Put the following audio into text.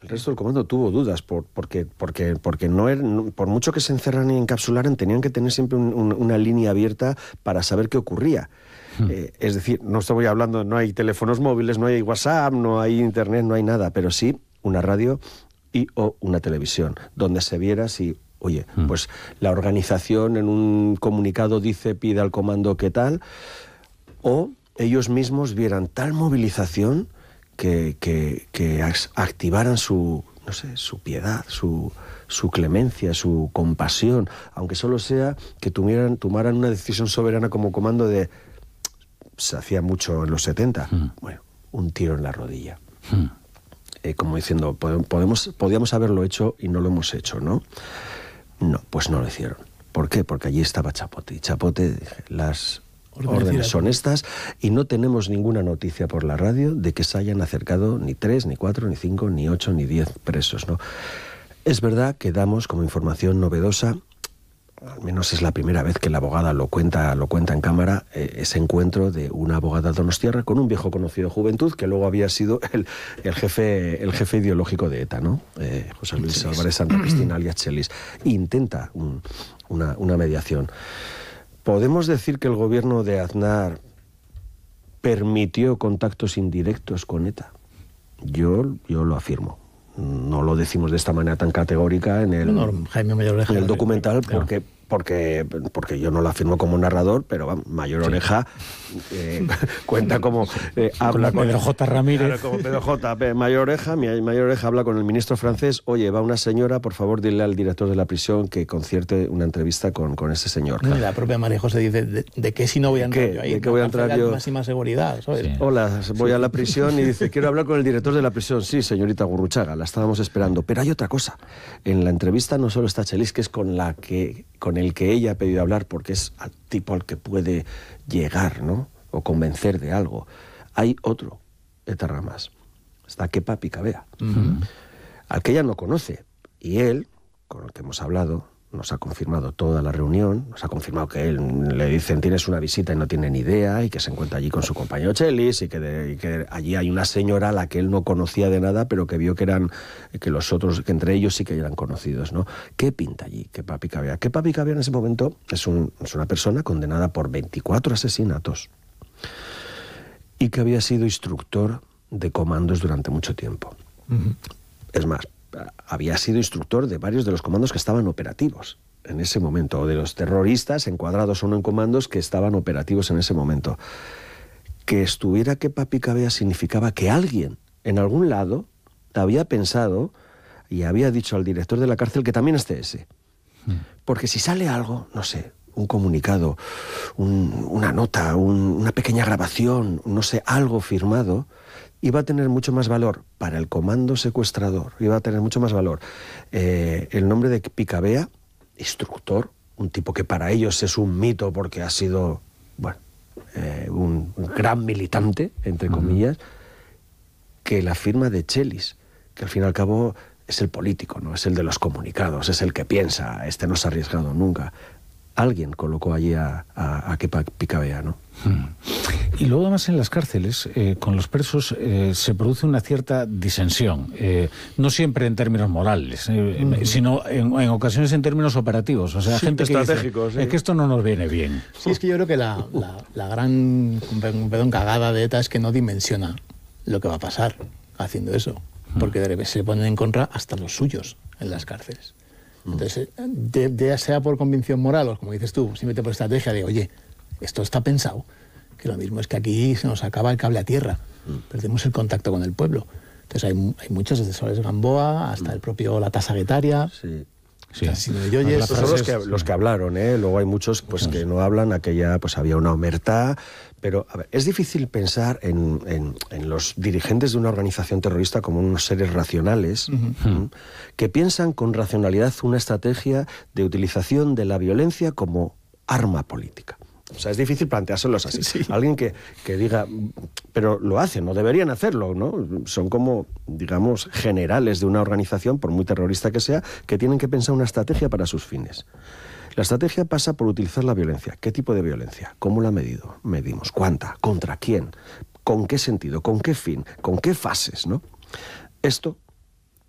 resto del comando tuvo dudas, porque no por mucho que se encerraran y encapsularan, tenían que tener siempre una línea abierta para saber qué ocurría. Es decir, no estoy hablando, no hay teléfonos móviles, no hay WhatsApp, no hay internet, no hay nada, pero sí una radio o una televisión, donde se viera si, oye, pues la organización en un comunicado dice, pide al comando qué tal, o ellos mismos vieran tal movilización que activaran su piedad, su clemencia, su compasión, aunque solo sea que tomaran una decisión soberana como comando de... Se hacía mucho en los 70. Bueno, un tiro en la rodilla. Como diciendo, podíamos haberlo hecho y no lo hemos hecho, ¿no? No, pues no lo hicieron. ¿Por qué? Porque allí estaba Chapote. Y Chapote, las órdenes son estas, y no tenemos ninguna noticia por la radio de que se hayan acercado ni 3, ni 4, ni 5, ni 8, ni 10 presos, ¿no? Es verdad que damos como información novedosa, al menos es la primera vez que la abogada lo cuenta en cámara, ese encuentro de una abogada donostiarra con un viejo conocido de Juventud que luego había sido el jefe ideológico de ETA, ¿no? José Luis Álvarez Santa Cristina alias Chelis. Intenta una mediación. ¿Podemos decir que el gobierno de Aznar permitió contactos indirectos con ETA? Yo lo afirmo. No lo decimos de esta manera tan categórica en el documental, porque yo no lo afirmo como narrador, pero Mayor Oreja cuenta como habla con Pedro J. Ramírez. Claro, como Pedro J. Mayor Oreja habla con el ministro francés. Oye, va una señora, por favor dile al director de la prisión que concierte una entrevista con ese señor. No, y la propia María José dice, ¿de qué si no voy a entrar yo ahí? ¿De qué voy a entrar yo? Máxima seguridad, ¿sabes? Sí. Hola, voy a la prisión y dice, quiero hablar con el director de la prisión. Sí, señorita Gurruchaga, la estábamos esperando. Pero hay otra cosa. En la entrevista no solo está Chelis, que es con el que ella ha pedido hablar, porque es al tipo al que puede llegar, ¿no? O convencer de algo. Hay otro etarra más. Está Kepa Picabea, al que ella no conoce. Y él, con el que hemos hablado, nos ha confirmado toda la reunión, nos ha confirmado que él le dicen tienes una visita y no tiene ni idea, y que se encuentra allí con su compañero Chelis, y que allí hay una señora a la que él no conocía de nada, pero que vio que los otros, que entre ellos sí que eran conocidos, ¿no? ¿Qué pinta allí Kepa Picabea? Kepa Picabea en ese momento es una persona condenada por 24 asesinatos y que había sido instructor de comandos durante mucho tiempo. Es más, había sido instructor de varios de los comandos que estaban operativos en ese momento, o de los terroristas encuadrados o no en comandos que estaban operativos en ese momento. Que estuviera Kepa Picabea significaba que alguien en algún lado había pensado y había dicho al director de la cárcel que también esté ese. Porque si sale algo, no sé, un comunicado, una nota, una pequeña grabación, no sé, algo firmado, iba a tener mucho más valor para el comando secuestrador, iba a tener mucho más valor el nombre de Picabea, instructor, un tipo que para ellos es un mito porque ha sido, bueno, un gran militante, entre comillas, que la firma de Chelis, que al fin y al cabo es el político, ¿no? Es el de los comunicados, es el que piensa, no se ha arriesgado nunca. Alguien colocó allí a Kepa Picabea, ¿no? Y luego además en las cárceles, con los presos, se produce una cierta disensión, no siempre en términos morales, sino en ocasiones en términos operativos. O sea, sí, gente que dice, es que esto no nos viene bien. Sí, es que yo creo que la gran cagada de ETA es que no dimensiona lo que va a pasar haciendo eso, porque se ponen en contra hasta los suyos en las cárceles. Entonces, ya sea por convicción moral o, como dices tú, simplemente por estrategia de, oye, esto está pensado, que lo mismo es que aquí se nos acaba el cable a tierra, perdemos el contacto con el pueblo. Entonces hay muchos, desde Soles Gamboa hasta el propio La Tasa Guetaria. Sí. Son los que hablaron, ¿eh? Luego hay muchos pues que no hablan, aquella pues había una omertá, pero a ver, es difícil pensar en los dirigentes de una organización terrorista como unos seres racionales que piensan con racionalidad una estrategia de utilización de la violencia como arma política. O sea, es difícil planteárselos así. Sí. Alguien que diga, pero lo hacen, no deberían hacerlo, ¿no? Son como, digamos, generales de una organización, por muy terrorista que sea, que tienen que pensar una estrategia para sus fines. La estrategia pasa por utilizar la violencia. ¿Qué tipo de violencia? ¿Cómo la medimos? ¿Cuánta? ¿Contra quién? ¿Con qué sentido? ¿Con qué fin? ¿Con qué fases, no? Esto